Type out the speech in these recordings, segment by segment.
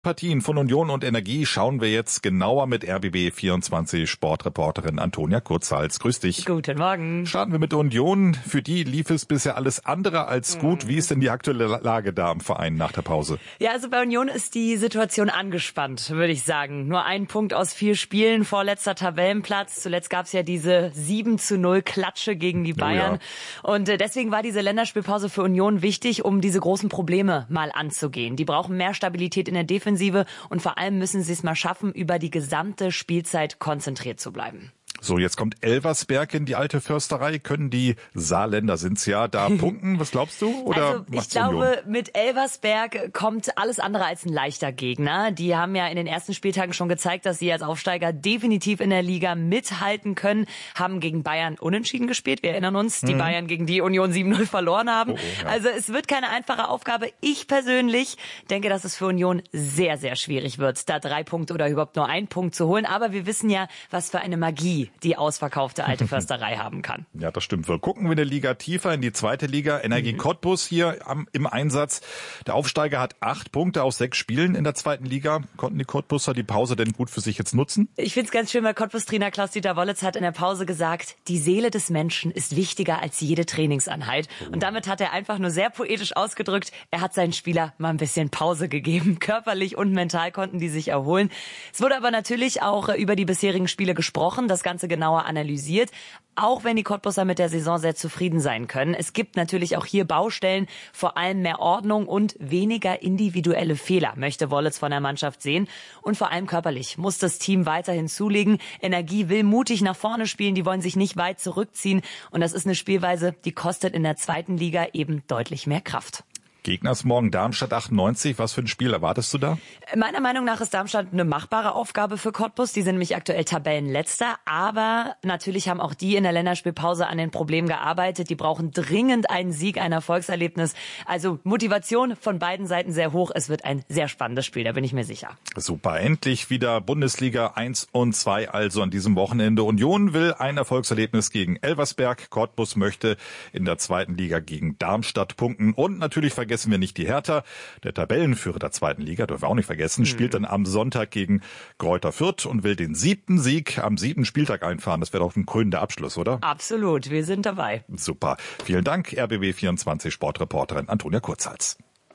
Partien von Union und Energie schauen wir jetzt genauer mit RBB24 Sportreporterin Antonia Kurzhals. Grüß dich. Guten Morgen. Starten wir mit Union. Für die lief es bisher alles andere als gut. Wie ist denn die aktuelle Lage da im Verein nach der Pause? Ja, also bei Union ist die Situation angespannt, würde ich sagen. Nur ein Punkt aus 4 Spielen, vorletzter Tabellenplatz. Zuletzt gab es ja diese 7:0 Klatsche gegen die Bayern. Oh ja. Und deswegen war diese Länderspielpause für Union wichtig, um diese großen Probleme mal anzugehen. Die brauchen mehr Stabilität in der Defensive und vor allem müssen sie es mal schaffen, über die gesamte Spielzeit konzentriert zu bleiben. So, jetzt kommt Elversberg in die alte Försterei. Können die Saarländer sind's ja da punkten? Was glaubst du? Oder also ich glaube, mit Elversberg kommt alles andere als ein leichter Gegner. Die haben ja in den ersten Spieltagen schon gezeigt, dass sie als Aufsteiger definitiv in der Liga mithalten können. Haben gegen Bayern unentschieden gespielt. Wir erinnern uns, die Bayern gegen die Union 7:0 verloren haben. Ja. Also es wird keine einfache Aufgabe. Ich persönlich denke, dass es für Union sehr, sehr schwierig wird, da 3 Punkte oder überhaupt nur 1 Punkt zu holen. Aber wir wissen ja, was für eine Magie die ausverkaufte alte Försterei haben kann. Ja, das stimmt. Wir gucken wir eine Liga tiefer in die zweite Liga. Energie Cottbus hier im Einsatz. Der Aufsteiger hat 8 Punkte aus 6 Spielen in der zweiten Liga. Konnten die Cottbusser die Pause denn gut für sich jetzt nutzen? Ich finde es ganz schön, weil Cottbus-Trainer Klaus-Dieter Wollitz hat in der Pause gesagt, die Seele des Menschen ist wichtiger als jede Trainingseinheit. Und damit hat er einfach nur sehr poetisch ausgedrückt, er hat seinen Spieler mal ein bisschen Pause gegeben. Körperlich und mental konnten die sich erholen. Es wurde aber natürlich auch über die bisherigen Spiele gesprochen. Das Ganze genauer analysiert, auch wenn die Cottbusser mit der Saison sehr zufrieden sein können. Es gibt natürlich auch hier Baustellen, vor allem mehr Ordnung und weniger individuelle Fehler, möchte Wollitz von der Mannschaft sehen. Und vor allem körperlich muss das Team weiterhin zulegen. Energie will mutig nach vorne spielen, die wollen sich nicht weit zurückziehen. Und das ist eine Spielweise, die kostet in der zweiten Liga eben deutlich mehr Kraft. Gegner ist morgen Darmstadt 98. Was für ein Spiel erwartest du da? Meiner Meinung nach ist Darmstadt eine machbare Aufgabe für Cottbus. Die sind nämlich aktuell Tabellenletzter. Aber natürlich haben auch die in der Länderspielpause an den Problemen gearbeitet. Die brauchen dringend einen Sieg, ein Erfolgserlebnis. Also Motivation von beiden Seiten sehr hoch. Es wird ein sehr spannendes Spiel, da bin ich mir sicher. Super, endlich wieder Bundesliga 1 und 2, also an diesem Wochenende. Union will ein Erfolgserlebnis gegen Elversberg. Cottbus möchte in der zweiten Liga gegen Darmstadt punkten. Und natürlich vergessen wir nicht die Hertha. Der Tabellenführer der zweiten Liga, dürfen wir auch nicht vergessen, spielt dann am Sonntag gegen Greuther Fürth und will den 7. Sieg am 7. Spieltag einfahren. Das wäre doch ein krönender Abschluss, oder? Absolut, wir sind dabei. Super. Vielen Dank, RBB24 Sportreporterin Antonia Kurzhals.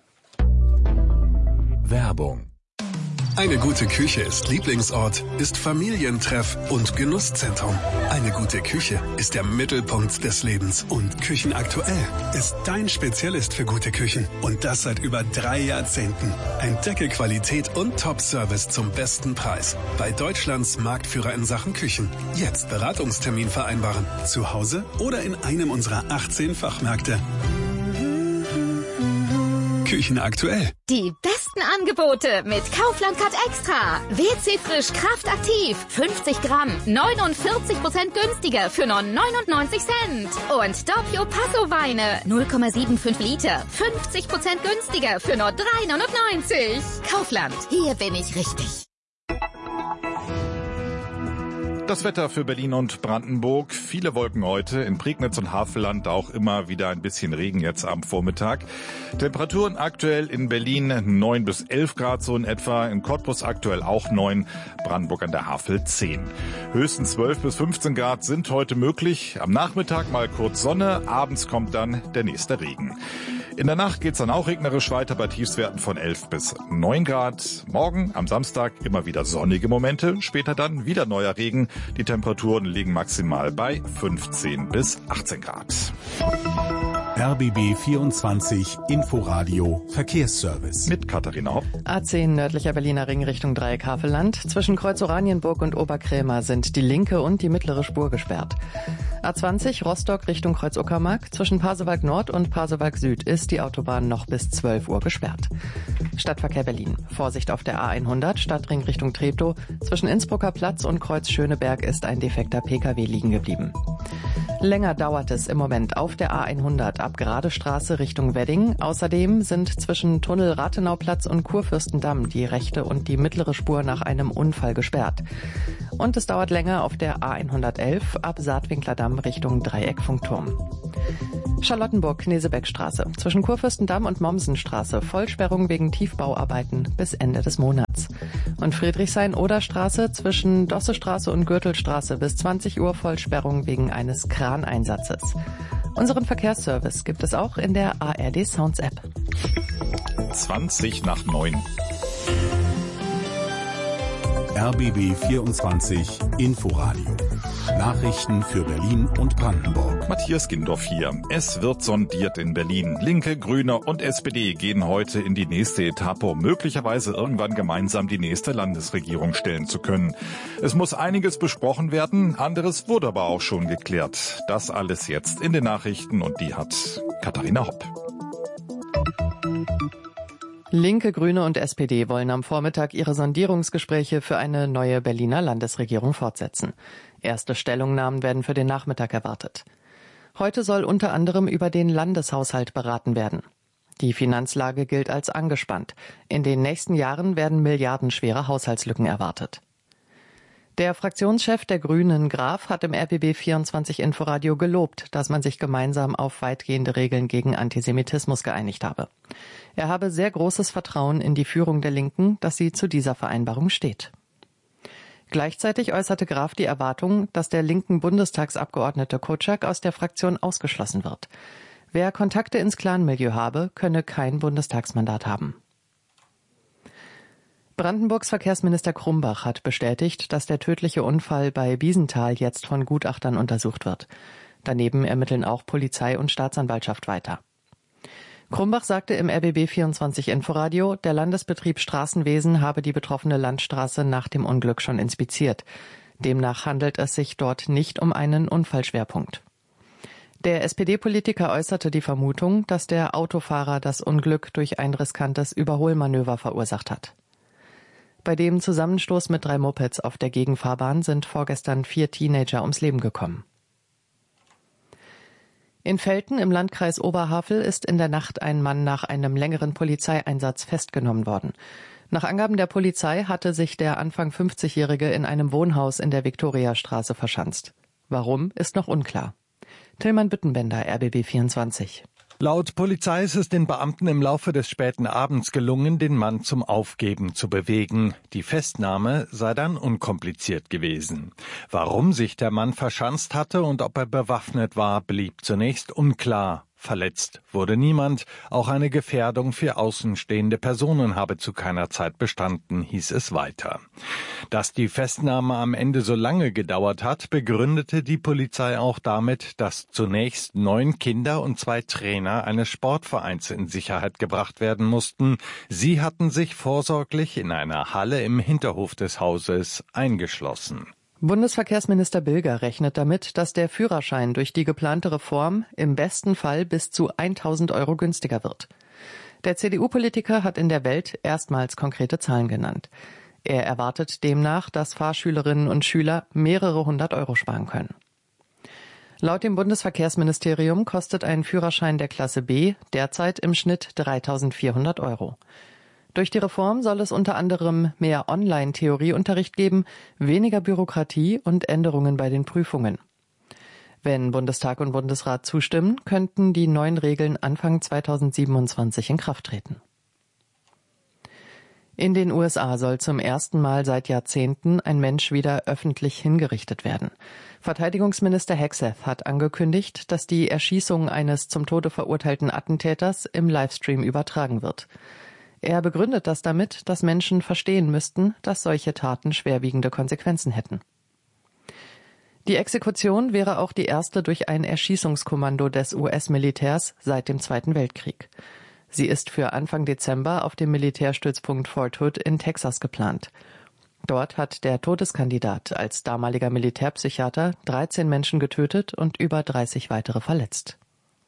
Werbung. Eine gute Küche ist Lieblingsort, ist Familientreff und Genusszentrum. Eine gute Küche ist der Mittelpunkt des Lebens. Und Küchenaktuell ist dein Spezialist für gute Küchen. Und das seit über 3 Jahrzehnten. Entdecke Qualität und Top-Service zum besten Preis. Bei Deutschlands Marktführer in Sachen Küchen. Jetzt Beratungstermin vereinbaren. Zu Hause oder in einem unserer 18 Fachmärkte. Küchenaktuell. Die besten Angebote mit Kaufland Cut Extra. WC Frisch Kraft Aktiv. 50 Gramm. 49% günstiger für nur 99 Cent. Und Doppio Passo Weine. 0,75 Liter. 50% günstiger für nur 3,99. Kaufland. Hier bin ich richtig. Das Wetter für Berlin und Brandenburg. Viele Wolken heute. In Prignitz und Havelland auch immer wieder ein bisschen Regen jetzt am Vormittag. Temperaturen aktuell in Berlin 9 bis 11 Grad so in etwa. In Cottbus aktuell auch 9. Brandenburg an der Havel 10. Höchstens 12 bis 15 Grad sind heute möglich. Am Nachmittag mal kurz Sonne. Abends kommt dann der nächste Regen. In der Nacht geht's dann auch regnerisch weiter bei Tiefstwerten von 11 bis 9 Grad. Morgen am Samstag immer wieder sonnige Momente. Später dann wieder neuer Regen. Die Temperaturen liegen maximal bei 15 bis 18 Grad. RBB 24 Inforadio Verkehrsservice. Mit Katharina Hopp. A10 nördlicher Berliner Ring Richtung Dreieck Havelland. Zwischen Kreuz Oranienburg und Oberkrämer sind die linke und die mittlere Spur gesperrt. A20 Rostock Richtung Kreuz Uckermark. Zwischen Pasewalk Nord und Pasewalk Süd ist die Autobahn noch bis 12 Uhr gesperrt. Stadtverkehr Berlin. Vorsicht auf der A100 Stadtring Richtung Treptow. Zwischen Innsbrucker Platz und Kreuz Schöneberg ist ein defekter Pkw liegen geblieben. Länger dauert es im Moment auf der A100 ab Geradestraße Richtung Wedding. Außerdem sind zwischen Tunnel Rathenauplatz und Kurfürstendamm die rechte und die mittlere Spur nach einem Unfall gesperrt. Und es dauert länger auf der A111 ab Saatwinkler Damm Richtung Dreieckfunkturm. Charlottenburg-Knesebeckstraße. Zwischen Kurfürstendamm und Mommsenstraße. Vollsperrung wegen Tiefbauarbeiten bis Ende des Monats. Und Friedrichshain-Oder-Straße zwischen Dossestraße und Gürtelstraße bis 20 Uhr Vollsperrung wegen eines Kraneinsatzes. Unseren Verkehrsservice gibt es auch in der ARD Sounds App. 20:09. RBB 24 Inforadio. Nachrichten für Berlin und Brandenburg. Matthias Gindorf hier. Es wird sondiert in Berlin. Linke, Grüne und SPD gehen heute in die nächste Etappe, um möglicherweise irgendwann gemeinsam die nächste Landesregierung stellen zu können. Es muss einiges besprochen werden, anderes wurde aber auch schon geklärt. Das alles jetzt in den Nachrichten und die hat Katharina Hopp. Linke, Grüne und SPD wollen am Vormittag ihre Sondierungsgespräche für eine neue Berliner Landesregierung fortsetzen. Erste Stellungnahmen werden für den Nachmittag erwartet. Heute soll unter anderem über den Landeshaushalt beraten werden. Die Finanzlage gilt als angespannt. In den nächsten Jahren werden milliardenschwere Haushaltslücken erwartet. Der Fraktionschef der Grünen, Graf, hat im RBB 24 Inforadio gelobt, dass man sich gemeinsam auf weitgehende Regeln gegen Antisemitismus geeinigt habe. Er habe sehr großes Vertrauen in die Führung der Linken, dass sie zu dieser Vereinbarung steht. Gleichzeitig äußerte Graf die Erwartung, dass der linken Bundestagsabgeordnete Kotschak aus der Fraktion ausgeschlossen wird. Wer Kontakte ins Clanmilieu habe, könne kein Bundestagsmandat haben. Brandenburgs Verkehrsminister Krumbach hat bestätigt, dass der tödliche Unfall bei Biesenthal jetzt von Gutachtern untersucht wird. Daneben ermitteln auch Polizei und Staatsanwaltschaft weiter. Krumbach sagte im RBB 24 Inforadio, der Landesbetrieb Straßenwesen habe die betroffene Landstraße nach dem Unglück schon inspiziert. Demnach handelt es sich dort nicht um einen Unfallschwerpunkt. Der SPD-Politiker äußerte die Vermutung, dass der Autofahrer das Unglück durch ein riskantes Überholmanöver verursacht hat. Bei dem Zusammenstoß mit 3 Mopeds auf der Gegenfahrbahn sind vorgestern 4 Teenager ums Leben gekommen. In Velten im Landkreis Oberhavel ist in der Nacht ein Mann nach einem längeren Polizeieinsatz festgenommen worden. Nach Angaben der Polizei hatte sich der Anfang 50-Jährige in einem Wohnhaus in der Viktoriastraße verschanzt. Warum, ist noch unklar. Tillmann Büttenbender, RBB 24. Laut Polizei ist es den Beamten im Laufe des späten Abends gelungen, den Mann zum Aufgeben zu bewegen. Die Festnahme sei dann unkompliziert gewesen. Warum sich der Mann verschanzt hatte und ob er bewaffnet war, blieb zunächst unklar. Verletzt wurde niemand. Auch eine Gefährdung für außenstehende Personen habe zu keiner Zeit bestanden, hieß es weiter. Dass die Festnahme am Ende so lange gedauert hat, begründete die Polizei auch damit, dass zunächst 9 Kinder und 2 Trainer eines Sportvereins in Sicherheit gebracht werden mussten. Sie hatten sich vorsorglich in einer Halle im Hinterhof des Hauses eingeschlossen. Bundesverkehrsminister Bilger rechnet damit, dass der Führerschein durch die geplante Reform im besten Fall bis zu 1.000 € günstiger wird. Der CDU-Politiker hat in der Welt erstmals konkrete Zahlen genannt. Er erwartet demnach, dass Fahrschülerinnen und Schüler mehrere 100 € sparen können. Laut dem Bundesverkehrsministerium kostet ein Führerschein der Klasse B derzeit im Schnitt 3.400 €. Durch die Reform soll es unter anderem mehr Online-Theorieunterricht geben, weniger Bürokratie und Änderungen bei den Prüfungen. Wenn Bundestag und Bundesrat zustimmen, könnten die neuen Regeln Anfang 2027 in Kraft treten. In den USA soll zum ersten Mal seit Jahrzehnten ein Mensch wieder öffentlich hingerichtet werden. Verteidigungsminister Hegseth hat angekündigt, dass die Erschießung eines zum Tode verurteilten Attentäters im Livestream übertragen wird. Er begründet das damit, dass Menschen verstehen müssten, dass solche Taten schwerwiegende Konsequenzen hätten. Die Exekution wäre auch die erste durch ein Erschießungskommando des US-Militärs seit dem Zweiten Weltkrieg. Sie ist für Anfang Dezember auf dem Militärstützpunkt Fort Hood in Texas geplant. Dort hat der Todeskandidat als damaliger Militärpsychiater 13 Menschen getötet und über 30 weitere verletzt.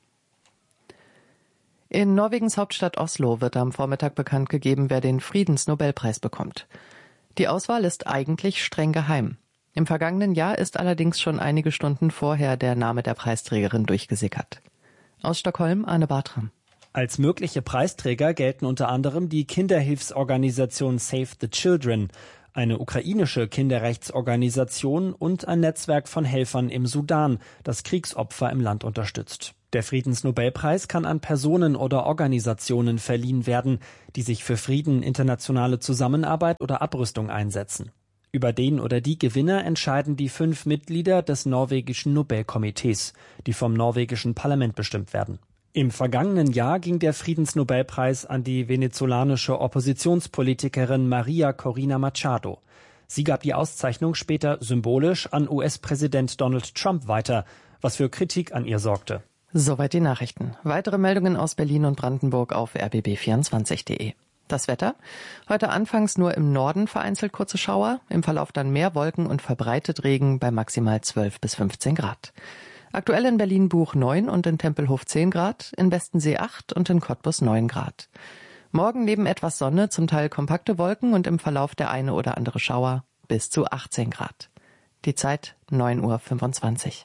In Norwegens Hauptstadt Oslo wird am Vormittag bekannt gegeben, wer den Friedensnobelpreis bekommt. Die Auswahl ist eigentlich streng geheim. Im vergangenen Jahr ist allerdings schon einige Stunden vorher der Name der Preisträgerin durchgesickert. Aus Stockholm, Arne Bartram. Als mögliche Preisträger gelten unter anderem die Kinderhilfsorganisation Save the Children, eine ukrainische Kinderrechtsorganisation und ein Netzwerk von Helfern im Sudan, das Kriegsopfer im Land unterstützt. Der Friedensnobelpreis kann an Personen oder Organisationen verliehen werden, die sich für Frieden, internationale Zusammenarbeit oder Abrüstung einsetzen. Über den oder die Gewinner entscheiden die 5 Mitglieder des norwegischen Nobelkomitees, die vom norwegischen Parlament bestimmt werden. Im vergangenen Jahr ging der Friedensnobelpreis an die venezolanische Oppositionspolitikerin Maria Corina Machado. Sie gab die Auszeichnung später symbolisch an US-Präsident Donald Trump weiter, was für Kritik an ihr sorgte. Soweit die Nachrichten. Weitere Meldungen aus Berlin und Brandenburg auf rbb24.de. Das Wetter? Heute anfangs nur im Norden vereinzelt kurze Schauer, im Verlauf dann mehr Wolken und verbreitet Regen bei maximal 12 bis 15 Grad. Aktuell in Berlin-Buch 9 und in Tempelhof 10 Grad, in Westensee 8 und in Cottbus 9 Grad. Morgen neben etwas Sonne zum Teil kompakte Wolken und im Verlauf der eine oder andere Schauer bis zu 18 Grad. Die Zeit 9:25 Uhr.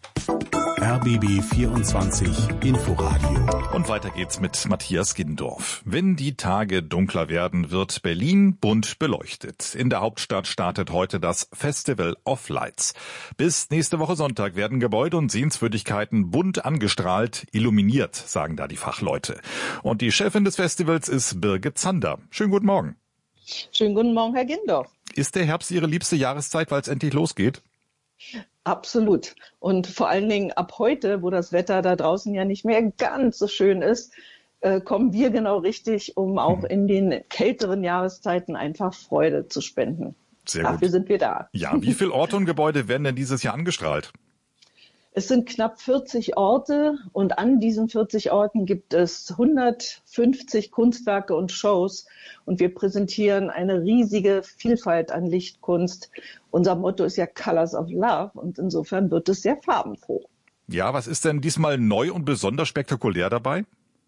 RBB 24 Inforadio. Und weiter geht's mit Matthias Gindorf. Wenn die Tage dunkler werden, wird Berlin bunt beleuchtet. In der Hauptstadt startet heute das Festival of Lights. Bis nächste Woche Sonntag werden Gebäude und Sehenswürdigkeiten bunt angestrahlt, illuminiert, sagen da die Fachleute. Und die Chefin des Festivals ist Birgit Zander. Schönen guten Morgen. Schönen guten Morgen, Herr Gindorf. Ist der Herbst Ihre liebste Jahreszeit, weil es endlich losgeht? Absolut. Und vor allen Dingen ab heute, wo das Wetter da draußen ja nicht mehr ganz so schön ist, kommen wir genau richtig, um auch in den kälteren Jahreszeiten einfach Freude zu spenden. Sehr gut. Dafür sind wir da. Ja, wie viele Orte und Gebäude werden denn dieses Jahr angestrahlt? Es sind knapp 40 Orte und an diesen 40 Orten gibt es 150 Kunstwerke und Shows und wir präsentieren eine riesige Vielfalt an Lichtkunst. Unser Motto ist ja Colors of Love und insofern wird es sehr farbenfroh. Ja, was ist denn diesmal neu und besonders spektakulär dabei?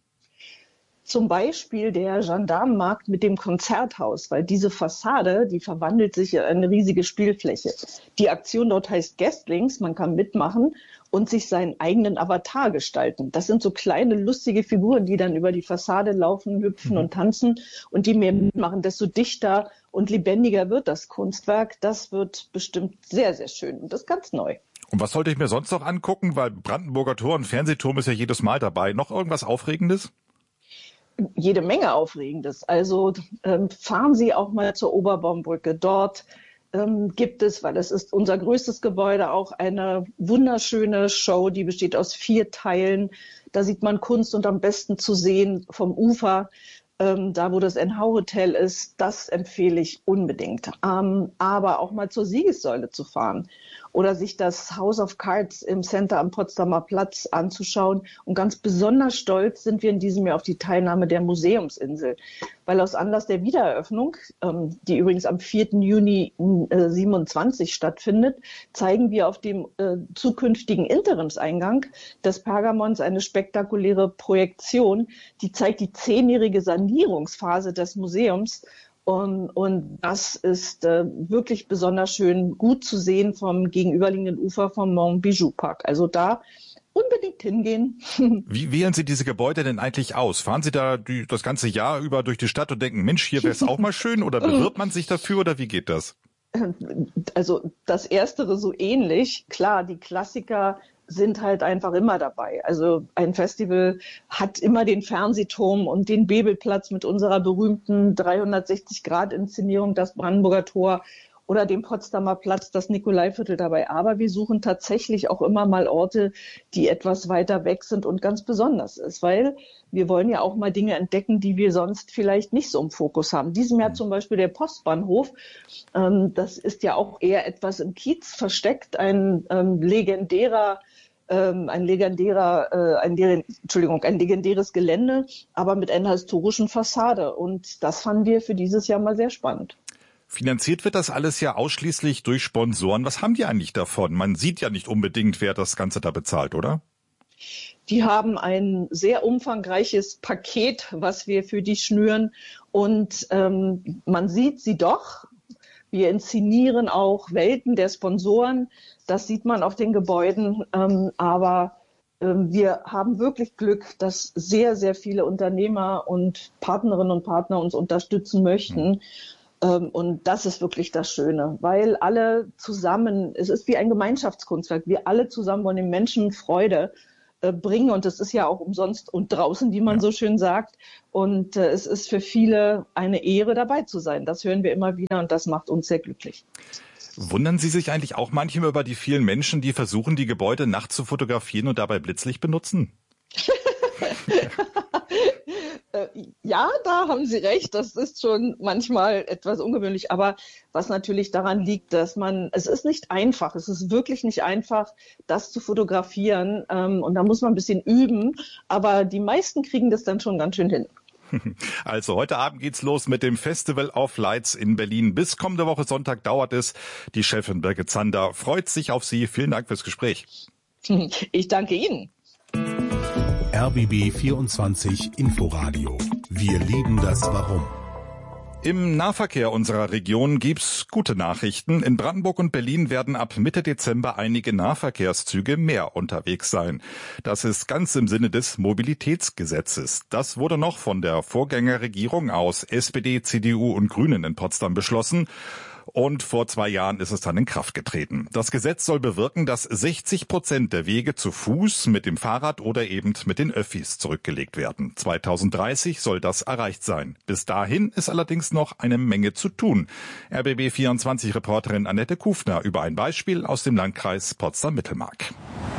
Zum Beispiel der Gendarmenmarkt mit dem Konzerthaus, weil diese Fassade, die verwandelt sich in eine riesige Spielfläche. Die Aktion dort heißt Guestlings, man kann mitmachen und sich seinen eigenen Avatar gestalten. Das sind so kleine, lustige Figuren, die dann über die Fassade laufen, hüpfen und tanzen. Und je mehr mitmachen, desto dichter und lebendiger wird das Kunstwerk. Das wird bestimmt sehr, sehr schön und das ist ganz neu. Und was sollte ich mir sonst noch angucken? Weil Brandenburger Tor und Fernsehturm ist ja jedes Mal dabei. Noch irgendwas Aufregendes? Jede Menge Aufregendes. Also fahren Sie auch mal zur Oberbaumbrücke. Dort gibt es, weil es ist unser größtes Gebäude, auch eine wunderschöne Show, die besteht aus 4 Teilen. Da sieht man Kunst und am besten zu sehen vom Ufer, da wo das NH-Hotel ist. Das empfehle ich unbedingt. Aber auch mal zur Siegessäule zu fahren oder sich das House of Cards im Center am Potsdamer Platz anzuschauen. Und ganz besonders stolz sind wir in diesem Jahr auf die Teilnahme der Museumsinsel, weil aus Anlass der Wiedereröffnung, die übrigens am 4. Juni 27 stattfindet, zeigen wir auf dem zukünftigen Interimseingang des Pergamons eine spektakuläre Projektion, die zeigt die 10-jährige Sanierungsphase des Museums. Und das ist wirklich besonders schön, gut zu sehen vom gegenüberliegenden Ufer vom Mont Bijou Park. Also da unbedingt hingehen. Wie wählen Sie diese Gebäude denn eigentlich aus? Fahren Sie da das ganze Jahr über durch die Stadt und denken, Mensch, hier wäre es auch mal schön? Oder bewirbt man sich dafür oder wie geht das? Also das Erstere so ähnlich. Klar, die Klassiker sind halt einfach immer dabei. Also ein Festival hat immer den Fernsehturm und den Bebelplatz mit unserer berühmten 360-Grad-Inszenierung, das Brandenburger Tor oder dem Potsdamer Platz, das Nikolaiviertel dabei. Aber wir suchen tatsächlich auch immer mal Orte, die etwas weiter weg sind und ganz besonders ist, weil wir wollen ja auch mal Dinge entdecken, die wir sonst vielleicht nicht so im Fokus haben. Diesem Jahr zum Beispiel der Postbahnhof. Das ist ja auch eher etwas im Kiez versteckt, ein legendäres Gelände, aber mit einer historischen Fassade. Und das fanden wir für dieses Jahr mal sehr spannend. Finanziert wird das alles ja ausschließlich durch Sponsoren. Was haben die eigentlich davon? Man sieht ja nicht unbedingt, wer das Ganze da bezahlt, oder? Die haben ein sehr umfangreiches Paket, was wir für die schnüren. Und man sieht sie doch. Wir inszenieren auch Welten der Sponsoren. Das sieht man auf den Gebäuden. Aber wir haben wirklich Glück, dass sehr, sehr viele Unternehmer und Partnerinnen und Partner uns unterstützen möchten. Und das ist wirklich das Schöne, weil alle zusammen, es ist wie ein Gemeinschaftskunstwerk, wir alle zusammen wollen den Menschen Freude bringen. Und es ist ja auch umsonst und draußen, wie man so schön sagt. Und es ist für viele eine Ehre, dabei zu sein. Das hören wir immer wieder und das macht uns sehr glücklich. Wundern Sie sich eigentlich auch manchmal über die vielen Menschen, die versuchen, die Gebäude nachts zu fotografieren und dabei Blitzlicht benutzen? Ja, da haben Sie recht. Das ist schon manchmal etwas ungewöhnlich. Aber was natürlich daran liegt, es ist nicht einfach. Es ist wirklich nicht einfach, das zu fotografieren. Und da muss man ein bisschen üben. Aber die meisten kriegen das dann schon ganz schön hin. Also heute Abend geht's los mit dem Festival of Lights in Berlin. Bis kommende Woche Sonntag dauert es. Die Chefin Birgit Zander freut sich auf Sie. Vielen Dank fürs Gespräch. Ich danke Ihnen. RBB 24 Inforadio. Wir lieben das Warum. Im Nahverkehr unserer Region gibt's gute Nachrichten. In Brandenburg und Berlin werden ab Mitte Dezember einige Nahverkehrszüge mehr unterwegs sein. Das ist ganz im Sinne des Mobilitätsgesetzes. Das wurde noch von der Vorgängerregierung aus SPD, CDU und Grünen in Potsdam beschlossen. Und vor 2 Jahren ist es dann in Kraft getreten. Das Gesetz soll bewirken, dass 60% der Wege zu Fuß, mit dem Fahrrad oder eben mit den Öffis zurückgelegt werden. 2030 soll das erreicht sein. Bis dahin ist allerdings noch eine Menge zu tun. RBB24-Reporterin Annette Kufner über ein Beispiel aus dem Landkreis Potsdam-Mittelmark.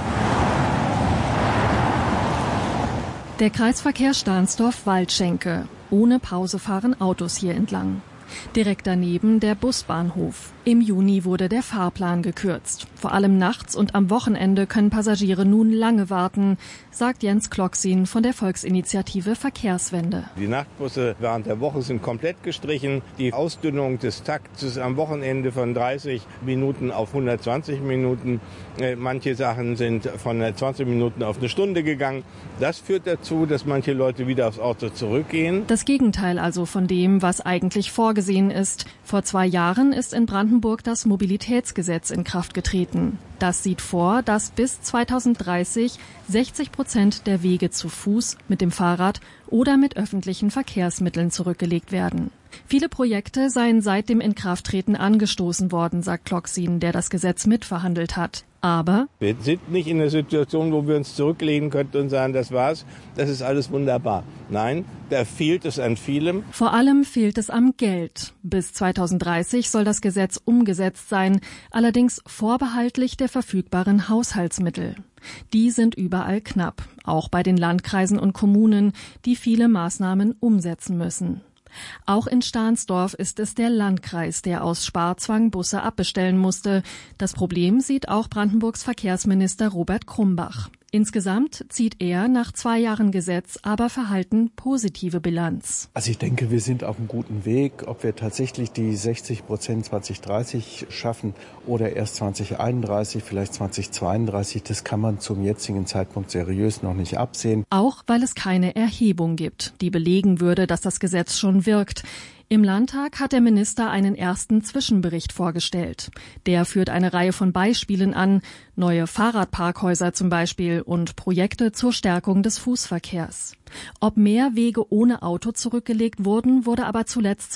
Der Kreisverkehr Stahnsdorf-Waldschenke. Ohne Pause fahren Autos hier entlang. Direkt daneben der Busbahnhof. Im Juni wurde der Fahrplan gekürzt. Vor allem nachts und am Wochenende können Passagiere nun lange warten, sagt Jens Klocksin von der Volksinitiative Verkehrswende. Die Nachtbusse während der Woche sind komplett gestrichen. Die Ausdünnung des Taktes am Wochenende von 30 Minuten auf 120 Minuten. Manche Sachen sind von 20 Minuten auf 1 Stunde gegangen. Das führt dazu, dass manche Leute wieder aufs Auto zurückgehen. Das Gegenteil also von dem, was eigentlich vorgesehen ist. Vor 2 Jahren ist in Brandenburg das Mobilitätsgesetz in Kraft getreten. Das sieht vor, dass bis 2030 60% der Wege zu Fuß, mit dem Fahrrad oder mit öffentlichen Verkehrsmitteln zurückgelegt werden. Viele Projekte seien seit dem Inkrafttreten angestoßen worden, sagt Klocksin, der das Gesetz mitverhandelt hat. Aber wir sind nicht in einer Situation, wo wir uns zurücklehnen könnten und sagen, das war's, das ist alles wunderbar. Nein, da fehlt es an vielem. Vor allem fehlt es am Geld. Bis 2030 soll das Gesetz umgesetzt sein, allerdings vorbehaltlich der verfügbaren Haushaltsmittel. Die sind überall knapp, auch bei den Landkreisen und Kommunen, die viele Maßnahmen umsetzen müssen. Auch in Stahnsdorf ist es der Landkreis, der aus Sparzwang Busse abbestellen musste. Das Problem sieht auch Brandenburgs Verkehrsminister Robert Krumbach. Insgesamt zieht er nach 2 Jahren Gesetz aber verhalten positive Bilanz. Also ich denke, wir sind auf einem guten Weg. Ob wir tatsächlich die 60% 2030 schaffen oder erst 2031, vielleicht 2032, das kann man zum jetzigen Zeitpunkt seriös noch nicht absehen. Auch weil es keine Erhebung gibt, die belegen würde, dass das Gesetz schon wirkt. Im Landtag hat der Minister einen ersten Zwischenbericht vorgestellt. Der führt eine Reihe von Beispielen an, neue Fahrradparkhäuser zum Beispiel und Projekte zur Stärkung des Fußverkehrs. Ob mehr Wege ohne Auto zurückgelegt wurden, wurde aber zuletzt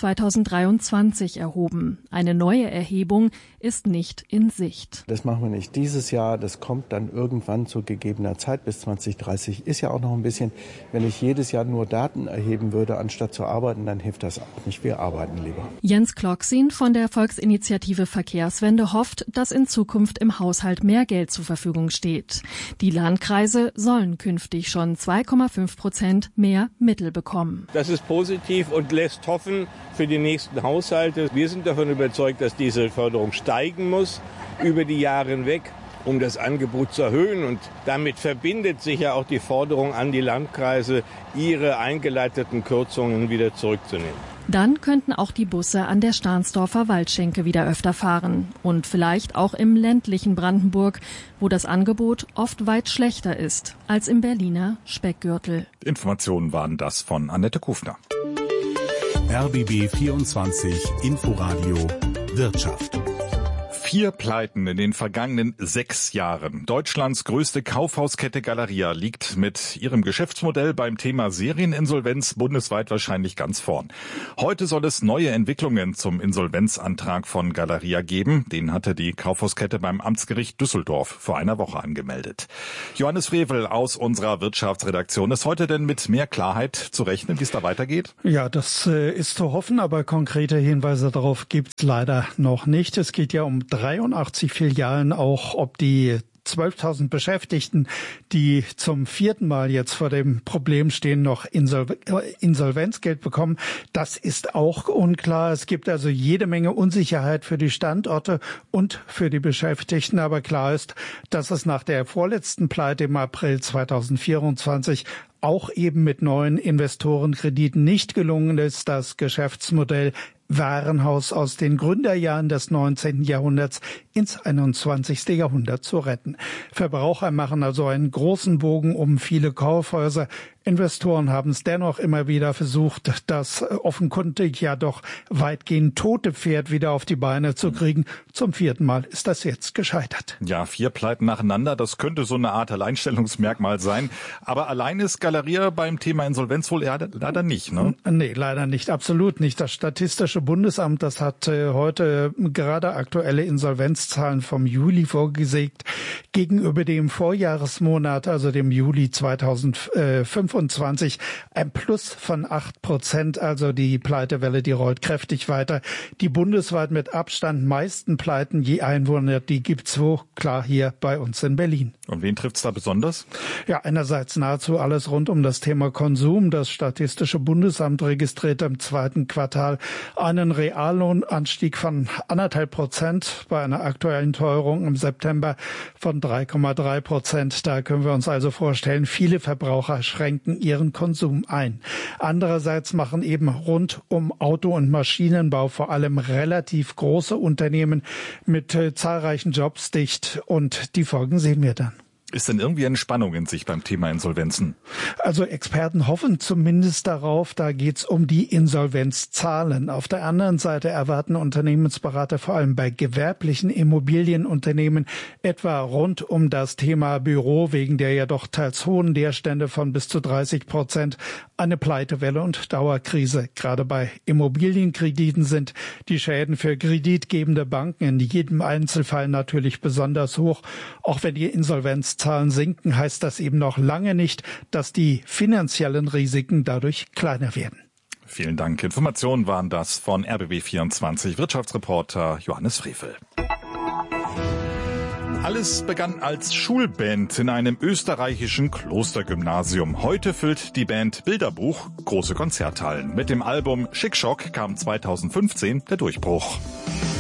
2023 erhoben. Eine neue Erhebung ist nicht in Sicht. Das machen wir nicht dieses Jahr, das kommt dann irgendwann zu gegebener Zeit. Bis 2030 ist ja auch noch ein bisschen. Wenn ich jedes Jahr nur Daten erheben würde, anstatt zu arbeiten, dann hilft das auch nicht. Wir arbeiten lieber. Jens Klocksin von der Volksinitiative Verkehrswende hofft, dass in Zukunft im Haushalt mehr Geld zur Verfügung steht. Die Landkreise sollen künftig schon 2,5% mehr Mittel bekommen. Das ist positiv und lässt hoffen für die nächsten Haushalte. Wir sind davon überzeugt, dass diese Förderung steigen muss über die Jahre hinweg, um das Angebot zu erhöhen. Und damit verbindet sich ja auch die Forderung an die Landkreise, ihre eingeleiteten Kürzungen wieder zurückzunehmen. Dann könnten auch die Busse an der Stahnsdorfer Waldschenke wieder öfter fahren. Und vielleicht auch im ländlichen Brandenburg, wo das Angebot oft weit schlechter ist als im Berliner Speckgürtel. Informationen waren das von Annette Kufner. RBB 24 Inforadio Wirtschaft. 4 Pleiten in den vergangenen 6 Jahren. Deutschlands größte Kaufhauskette Galeria liegt mit ihrem Geschäftsmodell beim Thema Serieninsolvenz bundesweit wahrscheinlich ganz vorn. Heute soll es neue Entwicklungen zum Insolvenzantrag von Galeria geben. Den hatte die Kaufhauskette beim Amtsgericht Düsseldorf vor einer Woche angemeldet. Johannes Frevel aus unserer Wirtschaftsredaktion. Ist heute denn mit mehr Klarheit zu rechnen, wie es da weitergeht? Ja, das ist zu hoffen, aber konkrete Hinweise darauf gibt es leider noch nicht. Es geht ja um 83 Filialen, auch ob die 12.000 Beschäftigten, die zum 4. Mal jetzt vor dem Problem stehen, noch Insolvenzgeld bekommen. Das ist auch unklar. Es gibt also jede Menge Unsicherheit für die Standorte und für die Beschäftigten. Aber klar ist, dass es nach der vorletzten Pleite im April 2024 auch eben mit neuen Investorenkrediten nicht gelungen ist, das Geschäftsmodell Warenhaus aus den Gründerjahren des 19. Jahrhunderts ins 21. Jahrhundert zu retten. Verbraucher machen also einen großen Bogen um viele Kaufhäuser. Investoren haben es dennoch immer wieder versucht, das offenkundig ja doch weitgehend tote Pferd wieder auf die Beine zu kriegen. Zum 4. Mal ist das jetzt gescheitert. Ja, 4 Pleiten nacheinander, das könnte so eine Art Alleinstellungsmerkmal sein. Aber allein ist Galeria beim Thema Insolvenz wohl leider nicht, ne? Nee, leider nicht, absolut nicht. Das Statistische Bundesamt, das hat heute gerade aktuelle Insolvenzzahlen vom Juli vorgesagt. Gegenüber dem Vorjahresmonat, also dem Juli 2025, ein Plus von 8%. Also die Pleitewelle, die rollt kräftig weiter. Die bundesweit mit Abstand meisten Pleiten je Einwohner, die gibt's wo? Klar, hier bei uns in Berlin. Und wen trifft's da besonders? Ja, einerseits nahezu alles rund um das Thema Konsum. Das Statistische Bundesamt registriert im 2. Quartal einen Reallohnanstieg von 1,5% bei einer aktuellen Teuerung im September von 3,3%. Da können wir uns also vorstellen, viele Verbraucher schränken ihren Konsum ein. Andererseits machen eben rund um Auto- und Maschinenbau vor allem relativ große Unternehmen mit zahlreichen Jobs dicht und die Folgen sehen wir dann. Ist denn irgendwie eine Spannung in sich beim Thema Insolvenzen? Also Experten hoffen zumindest darauf, da geht's um die Insolvenzzahlen. Auf der anderen Seite erwarten Unternehmensberater vor allem bei gewerblichen Immobilienunternehmen etwa rund um das Thema Büro wegen der ja doch teils hohen Leerstände von bis zu 30% eine Pleitewelle und Dauerkrise. Gerade bei Immobilienkrediten sind die Schäden für kreditgebende Banken in jedem Einzelfall natürlich besonders hoch, auch wenn die Insolvenzzahlen sinken, heißt das eben noch lange nicht, dass die finanziellen Risiken dadurch kleiner werden. Vielen Dank. Informationen waren das von RBB24 Wirtschaftsreporter Johannes Frevel. Alles begann als Schulband in einem österreichischen Klostergymnasium. Heute füllt die Band Bilderbuch große Konzerthallen. Mit dem Album Schick Schock kam 2015 der Durchbruch.